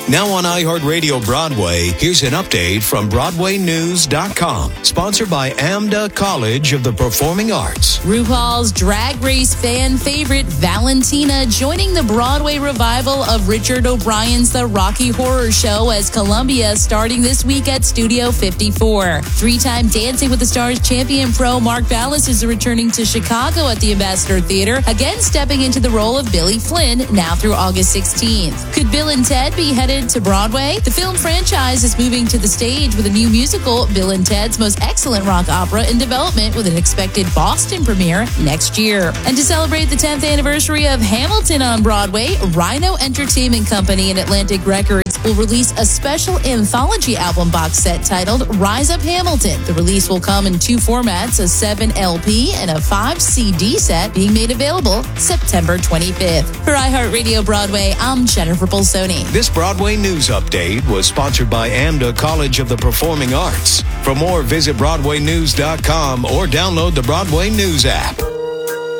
Now on iHeartRadio Broadway, here's an update from BroadwayNews.com. Sponsored by AMDA College of the Performing Arts. RuPaul's Drag Race fan favorite Valentina joining the Broadway revival of Richard O'Brien's The Rocky Horror Show as Columbia starting this week at Studio 54. Three-time Dancing with the Stars champion pro Mark Ballas is returning to Chicago at the Ambassador Theater, again stepping into the role of Billy Flynn now through August 16th. Could Bill and Ted be headed to Broadway? The film franchise is moving to the stage with a new musical, Bill and Ted's Most Excellent Rock Opera, in development with an expected Boston premiere next year. And to celebrate the 10th anniversary of Hamilton on Broadway, Rhino Entertainment Company and Atlantic Records will release a special anthology album box set titled Rise Up Hamilton. The release will come in two formats, a 7 LP and a 5 CD set, being made available September 25th. For iHeartRadio Broadway, I'm Jennifer Bolsoni. This Broadway News Update was sponsored by AMDA College of the Performing Arts. For more, visit BroadwayNews.com or download the Broadway News app.